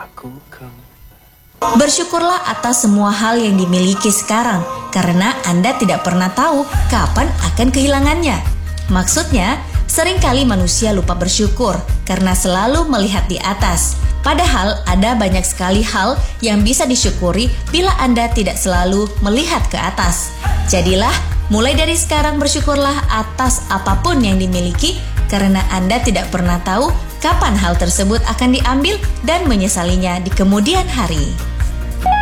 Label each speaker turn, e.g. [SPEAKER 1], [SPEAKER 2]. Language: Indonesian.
[SPEAKER 1] Bersyukurlah atas semua hal yang dimiliki sekarang, karena Anda tidak pernah tahu kapan akan kehilangannya. Maksudnya, seringkali manusia lupa bersyukur karena selalu melihat di atas. Padahal ada banyak sekali hal yang bisa disyukuri bila Anda tidak selalu melihat ke atas. Jadilah, mulai dari sekarang bersyukurlah atas apapun yang dimiliki, karena Anda tidak pernah tahu kapan hal tersebut akan diambil dan menyesalinya di kemudian hari.